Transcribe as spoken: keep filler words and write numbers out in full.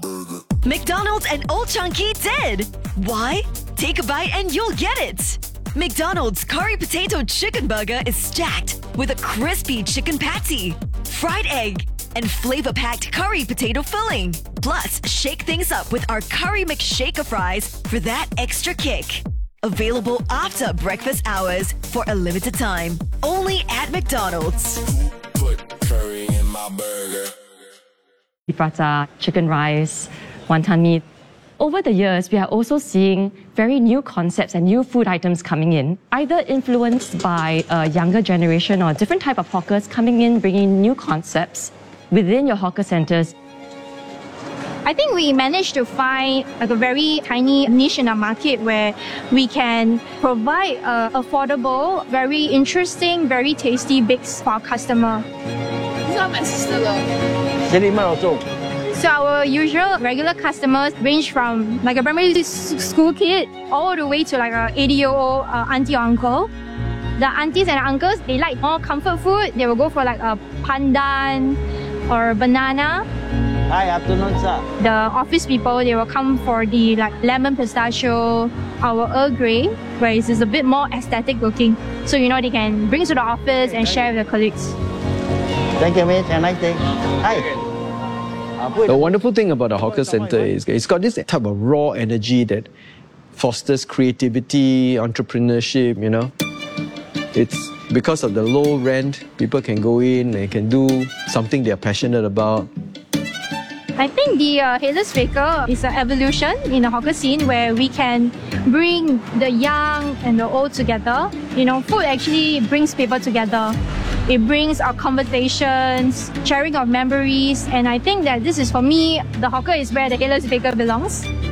McDonald's and Old Chang Kee did. Why? Take a bite and you'll get it. McDonald's Curry Potato Chicken Burger is stacked with a crispy chicken patty, fried egg, and flavor-packed curry potato filling. Plus, shake things up with our Curry McShaker fries for that extra kick. Available after breakfast hours for a limited time. Only at McDonald's. Put curry in my burger. Prata, chicken rice, wonton mee. Over the years, we are also seeing very new concepts and new food items coming in, either influenced by a younger generation or different type of hawkers coming in, bringing new concepts within your hawker centres. I think we managed to find like a very tiny niche in the market where we can provide uh, affordable, very interesting, very tasty bakes for our customer. This is my sister. So our usual regular customers range from like a primary school kid all the way to like a eighty-year-old uh, auntie or uncle. The aunties and uncles, they like more comfort food. They will go for like a pandan or banana. Hi, afternoon, sir. The office people, they will come for the like lemon pistachio, our Earl Grey, where it's a bit more aesthetic looking. So you know they can bring to the office and share with their colleagues. Thank you, mate. Have a nice day. Hi. The wonderful thing about a hawker centre is it's got this type of raw energy that fosters creativity, entrepreneurship, you know. It's because of the low rent, people can go in, they can do something they're passionate about. I think the uh, Hayless Baker is an evolution in the hawker scene where we can bring the young and the old together. You know, food actually brings people together. It brings our conversations, sharing of memories, and I think that this is, for me, the hawker is where the Hayless Baker belongs.